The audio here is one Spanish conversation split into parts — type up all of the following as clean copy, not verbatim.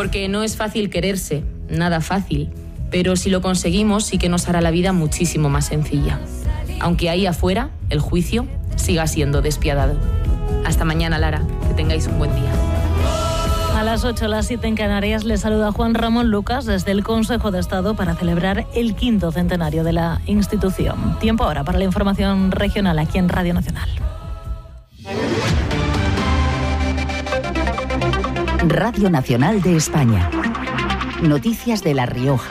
Porque no es fácil quererse, nada fácil, pero si lo conseguimos sí que nos hará la vida muchísimo más sencilla. Aunque ahí afuera, el juicio siga siendo despiadado. Hasta mañana, Lara. Que tengáis un buen día. A las 8, las 7 en Canarias, les saluda Juan Ramón Lucas desde el Consejo de Estado para celebrar el 5º centenario de la institución. Tiempo ahora para la información regional aquí en Radio Nacional. Radio Nacional de España. Noticias de La Rioja.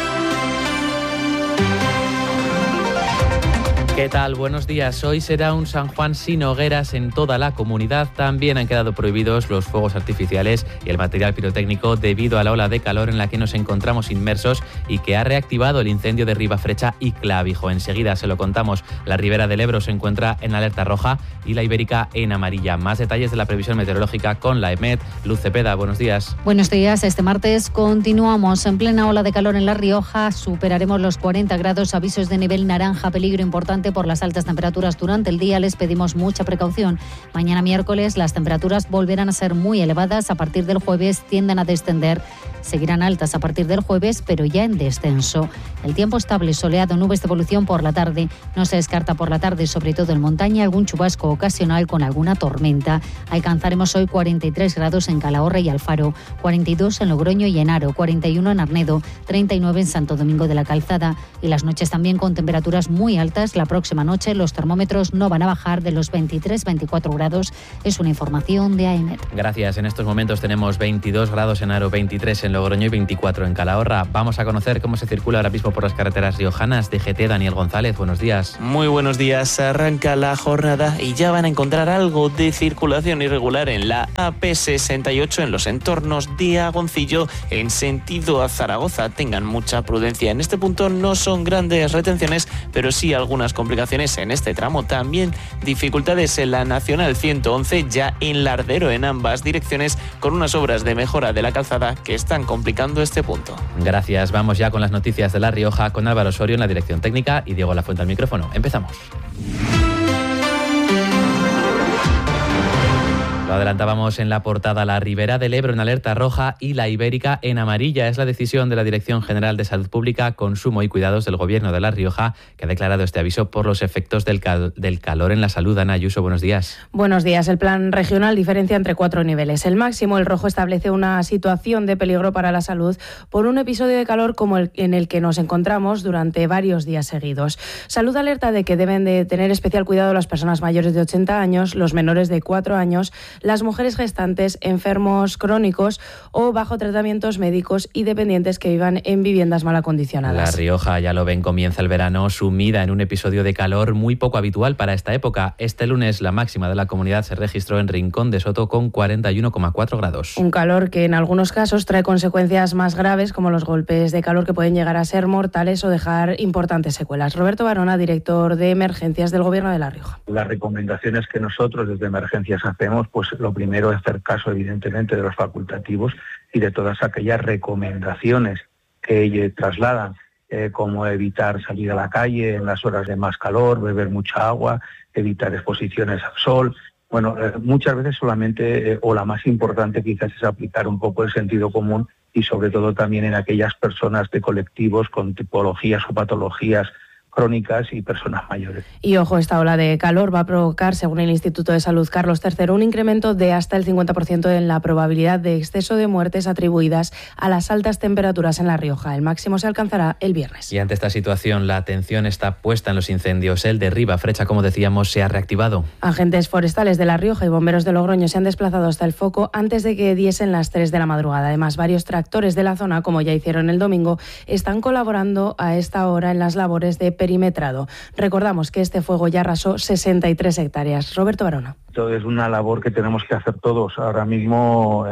¿Qué tal? Buenos días. Hoy será un San Juan sin hogueras en toda la comunidad. También han quedado prohibidos los fuegos artificiales y el material pirotécnico debido a la ola de calor en la que nos encontramos inmersos y que ha reactivado el incendio de Ribafrecha y Clavijo. Enseguida se lo contamos. La Ribera del Ebro se encuentra en alerta roja y la Ibérica en amarilla. Más detalles de la previsión meteorológica con la EMET. Luz Cepeda, buenos días. Buenos días. Este martes continuamos en plena ola de calor en La Rioja. Superaremos los 40 grados. Avisos de nivel naranja, peligro importante por las altas temperaturas durante el día. Les pedimos mucha precaución. Mañana miércoles las temperaturas volverán a ser muy elevadas. A partir del jueves tienden a descender. Seguirán altas a partir del jueves, pero ya en descenso. El tiempo estable, soleado, nubes de evolución por la tarde. No se descarta por la tarde, sobre todo en montaña, algún chubasco ocasional con alguna tormenta. Alcanzaremos hoy 43 grados en Calahorra y Alfaro, 42 en Logroño y Enaro, 41 en Arnedo, 39 en Santo Domingo de la Calzada. Y las noches también con temperaturas muy altas. La próxima noche los termómetros no van a bajar de los 23-24 grados. Es una información de AEMET. Gracias. En estos momentos tenemos 22 grados en Enaro, 23 en Logroño y 24 en Calahorra. Vamos a conocer cómo se circula ahora mismo por las carreteras riojanas. DGT, Daniel González, buenos días. Muy buenos días. Arranca la jornada y ya van a encontrar algo de circulación irregular en la AP68 en los entornos de Agoncillo en sentido a Zaragoza. Tengan mucha prudencia. En este punto no son grandes retenciones, pero sí algunas complicaciones en este tramo. También dificultades en la Nacional 111 ya en Lardero en ambas direcciones con unas obras de mejora de la calzada que están complicando este punto. Gracias. Vamos ya con las noticias de La Rioja con Álvaro Osorio en la dirección técnica y Diego Lafuente al micrófono. Empezamos. Lo adelantábamos en la portada, la Ribera del Ebro en alerta roja y la Ibérica en amarilla. Es la decisión de la Dirección General de Salud Pública, Consumo y Cuidados del Gobierno de La Rioja, que ha declarado este aviso por los efectos del calor en la salud. Ana Ayuso, buenos días. Buenos días. El plan regional diferencia entre 4 niveles. El máximo, el rojo, establece una situación de peligro para la salud por un episodio de calor como el en el que nos encontramos durante varios días seguidos. Salud alerta de que deben de tener especial cuidado las personas mayores de 80 años, los menores de 4 años, las mujeres gestantes, enfermos crónicos o bajo tratamientos médicos y dependientes que vivan en viviendas mal acondicionadas. La Rioja, ya lo ven, comienza el verano sumida en un episodio de calor muy poco habitual para esta época. Este lunes la máxima de la comunidad se registró en Rincón de Soto con 41,4 grados. Un calor que en algunos casos trae consecuencias más graves como los golpes de calor que pueden llegar a ser mortales o dejar importantes secuelas. Roberto Barona, director de Emergencias del Gobierno de La Rioja. Las recomendaciones que nosotros desde Emergencias hacemos, pues lo primero es hacer caso evidentemente de los facultativos y de todas aquellas recomendaciones que trasladan, como evitar salir a la calle en las horas de más calor, beber mucha agua, evitar exposiciones al sol. Bueno, muchas veces solamente, o la más importante quizás, es aplicar un poco el sentido común y sobre todo también en aquellas personas de colectivos con tipologías o patologías crónicas y personas mayores. Y ojo, esta ola de calor va a provocar, según el Instituto de Salud Carlos III, un incremento de hasta el 50% en la probabilidad de exceso de muertes atribuidas a las altas temperaturas en La Rioja. El máximo se alcanzará el viernes. Y ante esta situación, la atención está puesta en los incendios. El de Ribafrecha, como decíamos, se ha reactivado. Agentes forestales de La Rioja y bomberos de Logroño se han desplazado hasta el foco antes de que diesen las 3 de la madrugada. Además, varios tractores de la zona, como ya hicieron el domingo, están colaborando a esta hora en las labores de perimetrado. Recordamos que este fuego ya arrasó 63 hectáreas. Roberto Barona. Esto es una labor que tenemos que hacer todos ahora mismo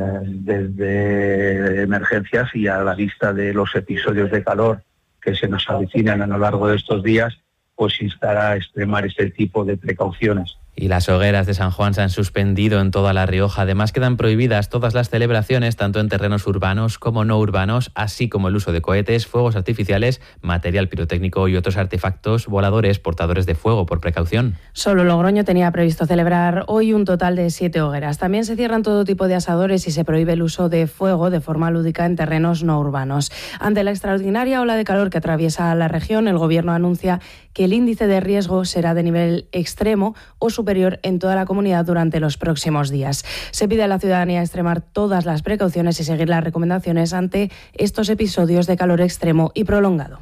desde Emergencias y a la vista de los episodios de calor que se nos avecinan a lo largo de estos días, pues instar a extremar este tipo de precauciones. Y las hogueras de San Juan se han suspendido en toda La Rioja. Además, quedan prohibidas todas las celebraciones, tanto en terrenos urbanos como no urbanos, así como el uso de cohetes, fuegos artificiales, material pirotécnico y otros artefactos voladores portadores de fuego, por precaución. Solo Logroño tenía previsto celebrar hoy un total de 7 hogueras. También se cierran todo tipo de asadores y se prohíbe el uso de fuego de forma lúdica en terrenos no urbanos. Ante la extraordinaria ola de calor que atraviesa la región, el Gobierno anuncia que el índice de riesgo será de nivel extremo o superior en toda la comunidad durante los próximos días. Se pide a la ciudadanía extremar todas las precauciones y seguir las recomendaciones ante estos episodios de calor extremo y prolongado.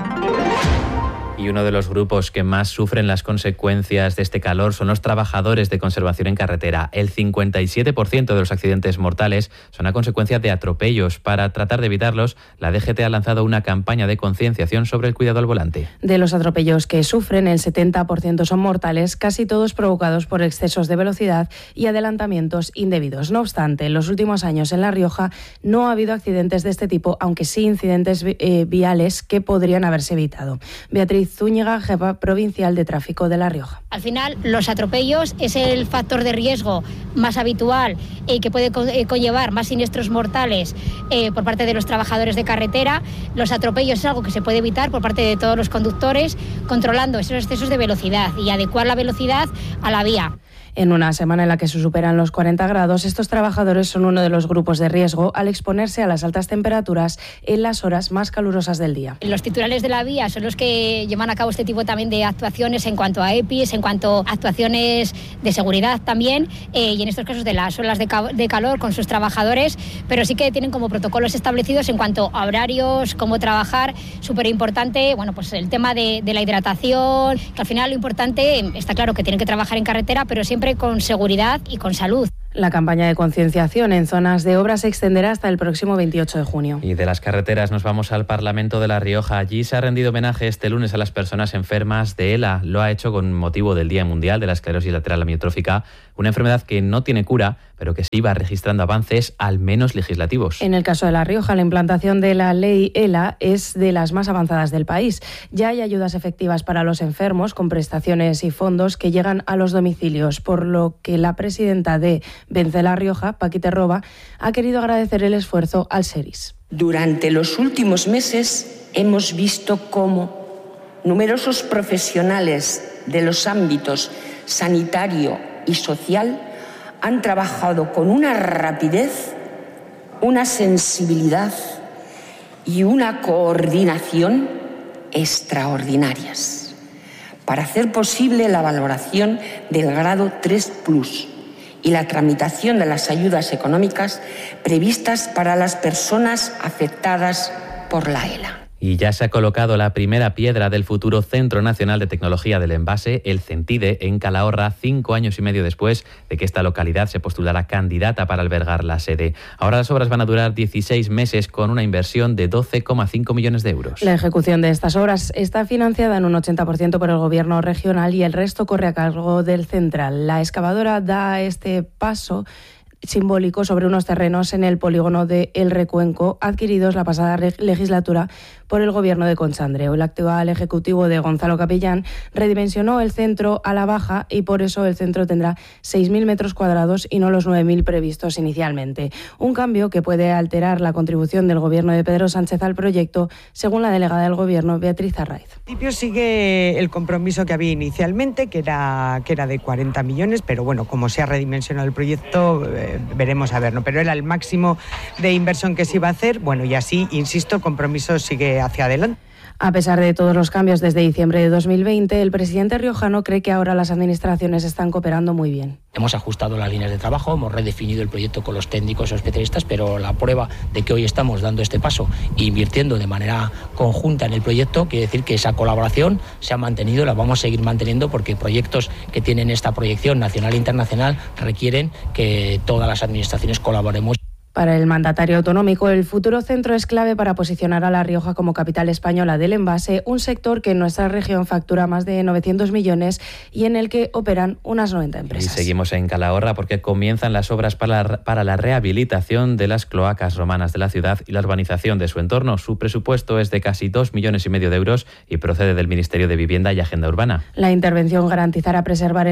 Y uno de los grupos que más sufren las consecuencias de este calor son los trabajadores de conservación en carretera. El 57% de los accidentes mortales son a consecuencia de atropellos. Para tratar de evitarlos, la DGT ha lanzado una campaña de concienciación sobre el cuidado al volante. De los atropellos que sufren, el 70% son mortales, casi todos provocados por excesos de velocidad y adelantamientos indebidos. No obstante, en los últimos años en La Rioja no ha habido accidentes de este tipo, aunque sí incidentes viales que podrían haberse evitado. Beatriz Zúñiga, jefa provincial de tráfico de La Rioja. Al final, los atropellos es el factor de riesgo más habitual y que puede conllevar más siniestros mortales por parte de los trabajadores de carretera. Los atropellos es algo que se puede evitar por parte de todos los conductores, controlando esos excesos de velocidad y adecuar la velocidad a la vía. En una semana en la que se superan los 40 grados, estos trabajadores son uno de los grupos de riesgo al exponerse a las altas temperaturas en las horas más calurosas del día. Los titulares de la vía son los que llevan a cabo este tipo también de actuaciones en cuanto a EPIs, en cuanto a actuaciones de seguridad también, y en estos casos de las olas de calor con sus trabajadores, pero sí que tienen como protocolos establecidos en cuanto a horarios, cómo trabajar. Súper importante, bueno, pues el tema de la hidratación, que al final lo importante, está claro que tienen que trabajar en carretera, pero siempre con seguridad y con salud. La campaña de concienciación en zonas de obra se extenderá hasta el próximo 28 de junio. Y de las carreteras nos vamos al Parlamento de La Rioja. Allí se ha rendido homenaje este lunes a las personas enfermas de ELA. Lo ha hecho con motivo del Día Mundial de la Esclerosis Lateral Amiotrófica, una enfermedad que no tiene cura, pero que sí va registrando avances, al menos legislativos. En el caso de La Rioja, la implantación de la ley ELA es de las más avanzadas del país. Ya hay ayudas efectivas para los enfermos con prestaciones y fondos que llegan a los domicilios, por lo que la presidenta de Vence La Rioja, Paquita Roba, ha querido agradecer el esfuerzo al SERIS. Durante los últimos meses hemos visto cómo numerosos profesionales de los ámbitos sanitario y social han trabajado con una rapidez, una sensibilidad y una coordinación extraordinarias para hacer posible la valoración del grado 3+ y la tramitación de las ayudas económicas previstas para las personas afectadas por la ELA. Y ya se ha colocado la primera piedra del futuro Centro Nacional de Tecnología del Envase, el CENTIDE, en Calahorra, 5 años y medio después de que esta localidad se postulara candidata para albergar la sede. Ahora las obras van a durar 16 meses con una inversión de 12,5 millones de euros. La ejecución de estas obras está financiada en un 80% por el Gobierno regional y el resto corre a cargo del central. La excavadora da este paso simbólico sobre unos terrenos en el polígono de El Recuenco, adquiridos la pasada legislatura por el Gobierno de Concha Andreu. El actual ejecutivo de Gonzalo Capellán redimensionó el centro a la baja y por eso el centro tendrá 6.000 metros cuadrados y no los 9.000 previstos inicialmente. Un cambio que puede alterar la contribución del Gobierno de Pedro Sánchez al proyecto, según la delegada del Gobierno, Beatriz Arraiz. En principio sigue el compromiso que había inicialmente, que era de 40 millones, pero bueno, como se ha redimensionado el proyecto, veremos a ver, ¿no? Pero era el máximo de inversión que se iba a hacer, bueno, y así, insisto, el compromiso sigue hacia adelante. A pesar de todos los cambios desde diciembre de 2020, el presidente riojano cree que ahora las administraciones están cooperando muy bien. Hemos ajustado las líneas de trabajo, hemos redefinido el proyecto con los técnicos o especialistas, pero la prueba de que hoy estamos dando este paso e invirtiendo de manera conjunta en el proyecto quiere decir que esa colaboración se ha mantenido y la vamos a seguir manteniendo porque proyectos que tienen esta proyección nacional e internacional requieren que todas las administraciones colaboremos. Para el mandatario autonómico, el futuro centro es clave para posicionar a La Rioja como capital española del envase, un sector que en nuestra región factura más de 900 millones y en el que operan unas 90 empresas. Y seguimos en Calahorra porque comienzan las obras para la rehabilitación de las cloacas romanas de la ciudad y la urbanización de su entorno. Su presupuesto es de casi 2,5 millones de euros y procede del Ministerio de Vivienda y Agenda Urbana. La intervención garantizará preservar el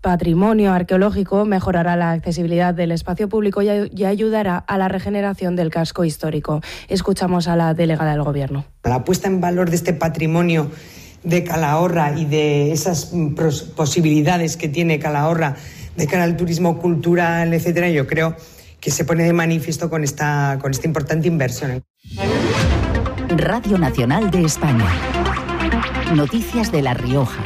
patrimonio arqueológico mejorará la accesibilidad del espacio público y ayudará a la regeneración del casco histórico. Escuchamos a la delegada del Gobierno. La puesta en valor de este patrimonio de Calahorra y de esas posibilidades que tiene Calahorra de cara al turismo cultural, etcétera, yo creo que se pone de manifiesto con esta importante inversión. Radio Nacional de España. Noticias de La Rioja.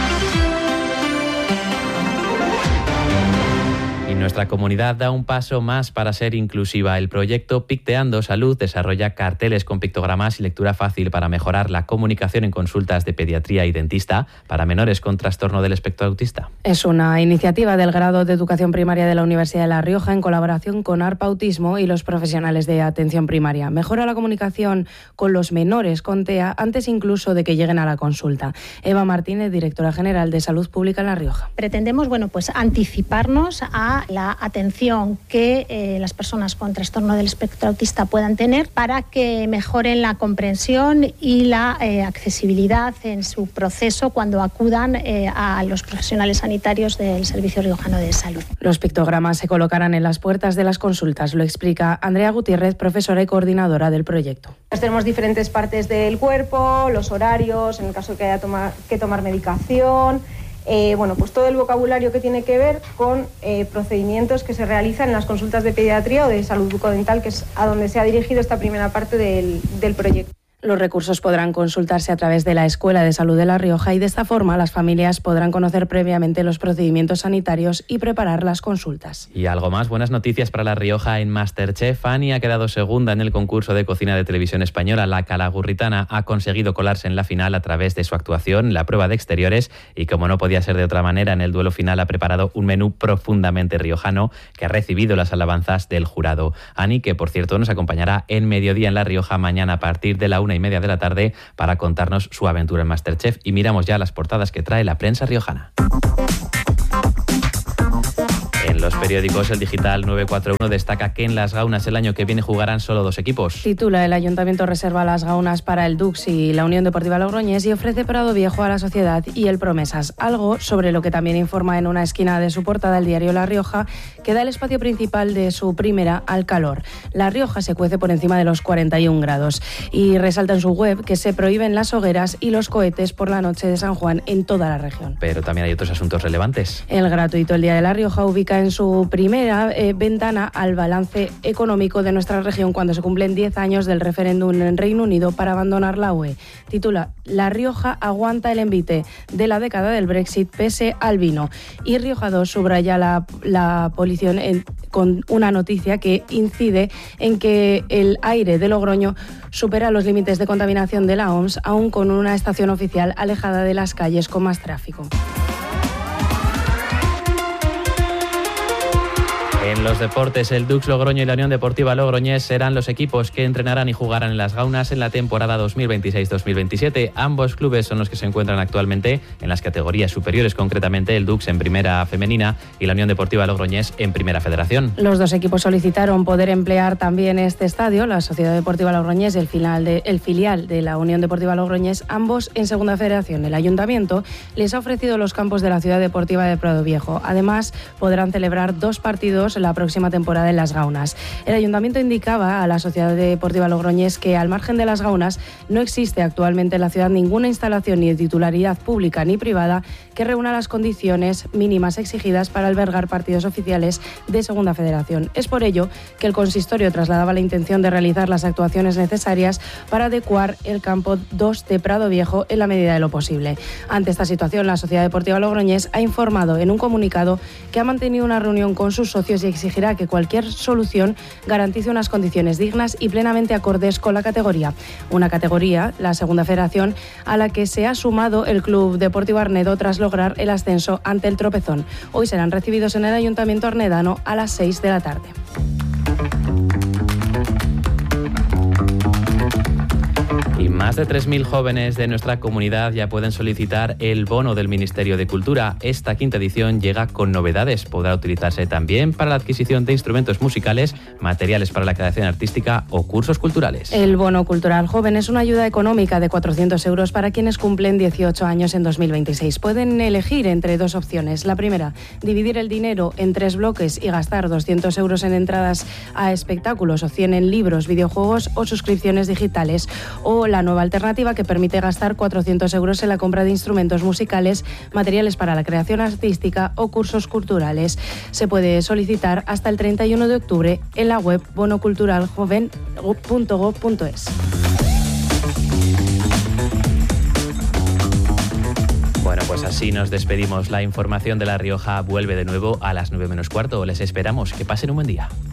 Y nuestra comunidad da un paso más para ser inclusiva. El proyecto Picteando Salud desarrolla carteles con pictogramas y lectura fácil para mejorar la comunicación en consultas de pediatría y dentista para menores con trastorno del espectro autista. Es una iniciativa del Grado de Educación Primaria de la Universidad de La Rioja en colaboración con ARPA Autismo y los profesionales de atención primaria. Mejora la comunicación con los menores con TEA antes incluso de que lleguen a la consulta. Eva Martínez, directora general de Salud Pública en La Rioja. Pretendemos, anticiparnos a la atención que las personas con trastorno del espectro autista puedan tener para que mejoren la comprensión y la accesibilidad en su proceso cuando acudan a los profesionales sanitarios del Servicio Riojano de Salud. Los pictogramas se colocarán en las puertas de las consultas, lo explica Andrea Gutiérrez, profesora y coordinadora del proyecto. Tenemos diferentes partes del cuerpo, los horarios, en el caso de que haya que tomar medicación. Todo el vocabulario que tiene que ver con procedimientos que se realizan en las consultas de pediatría o de salud bucodental, que es a donde se ha dirigido esta primera parte del proyecto. Los recursos podrán consultarse a través de la Escuela de Salud de La Rioja y de esta forma las familias podrán conocer previamente los procedimientos sanitarios y preparar las consultas. Y algo más, buenas noticias para La Rioja en MasterChef. Ani ha quedado segunda en el concurso de cocina de televisión española. La calagurritana ha conseguido colarse en la final a través de su actuación en la prueba de exteriores y, como no podía ser de otra manera, en el duelo final ha preparado un menú profundamente riojano que ha recibido las alabanzas del jurado. Ani, que por cierto nos acompañará en Mediodía en La Rioja mañana a partir de la 1:30 de la tarde para contarnos su aventura en MasterChef. Y miramos ya las portadas que trae la prensa riojana. En los periódicos, el digital 941 destaca que en Las Gaunas el año que viene jugarán solo 2 equipos. Titula: el Ayuntamiento reserva Las Gaunas para el Dux y la Unión Deportiva Logroñés y ofrece Prado Viejo a la Sociedad y el Promesas. Algo sobre lo que también informa en una esquina de su portada el diario La Rioja, que da el espacio principal de su primera al calor. La Rioja se cuece por encima de los 41 grados y resalta en su web que se prohíben las hogueras y los cohetes por la noche de San Juan en toda la región. Pero también hay otros asuntos relevantes. El gratuito El Día de La Rioja ubica en su primera ventana al balance económico de nuestra región cuando se cumplen 10 años del referéndum en Reino Unido para abandonar la UE. Titula: La Rioja aguanta el envite de la década del Brexit pese al vino. Y Rioja 2 subraya la política con una noticia que incide en que el aire de Logroño supera los límites de contaminación de la OMS, aún con una estación oficial alejada de las calles con más tráfico. En los deportes, el Dux Logroño y la Unión Deportiva Logroñés serán los equipos que entrenarán y jugarán en Las Gaunas en la temporada 2026-2027. Ambos clubes son los que se encuentran actualmente en las categorías superiores, concretamente el Dux en primera femenina y la Unión Deportiva Logroñés en primera federación. Los dos equipos solicitaron poder emplear también este estadio, la Sociedad Deportiva Logroñés y el filial de la Unión Deportiva Logroñés, ambos en segunda federación. El Ayuntamiento les ha ofrecido los campos de la Ciudad Deportiva de Prado Viejo. Además, podrán celebrar 2 partidos la próxima temporada en Las Gaunas. El Ayuntamiento indicaba a la Sociedad Deportiva Logroñés que al margen de Las Gaunas no existe actualmente en la ciudad ninguna instalación ni de titularidad pública ni privada que reúna las condiciones mínimas exigidas para albergar partidos oficiales de Segunda Federación. Es por ello que el consistorio trasladaba la intención de realizar las actuaciones necesarias para adecuar el campo 2 de Prado Viejo en la medida de lo posible. Ante esta situación, la Sociedad Deportiva Logroñés ha informado en un comunicado que ha mantenido una reunión con sus socios y exigirá que cualquier solución garantice unas condiciones dignas y plenamente acordes con la categoría. Una categoría, la Segunda Federación, a la que se ha sumado el Club Deportivo Arnedo tras lograr el ascenso ante el Tropezón. Hoy serán recibidos en el Ayuntamiento arnedano a las 6 de la tarde. Más de 3.000 jóvenes de nuestra comunidad ya pueden solicitar el bono del Ministerio de Cultura. Esta quinta edición llega con novedades. Podrá utilizarse también para la adquisición de instrumentos musicales, materiales para la creación artística o cursos culturales. El bono cultural joven es una ayuda económica de 400 euros para quienes cumplen 18 años en 2026. Pueden elegir entre dos opciones. La primera, dividir el dinero en 3 bloques y gastar 200 euros en entradas a espectáculos o 100 en libros, videojuegos o suscripciones digitales. O la nueva alternativa, que permite gastar 400 euros en la compra de instrumentos musicales, materiales para la creación artística o cursos culturales. Se puede solicitar hasta el 31 de octubre en la web bonoculturaljoven.gov.es. Bueno, pues así nos despedimos. La información de La Rioja vuelve de nuevo a las 9 menos cuarto. Les esperamos. Que pasen un buen día.